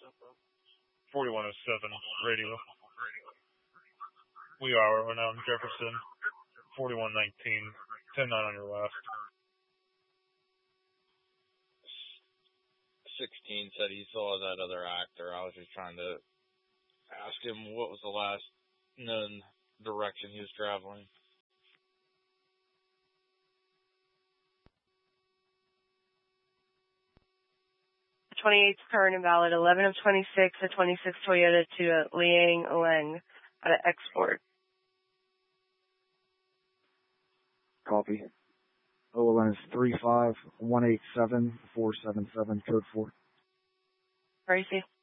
4107 radio. We are now in Jefferson. 4119. 10-9 on your last. 16 said he saw that other actor. I was just trying to ask him what was the last known direction he was traveling. The 28th current invalid. 11 of 26. A 26 Toyota to Liang Leng at an export. Copy. OLN is 35187-477, code 4. Tracy.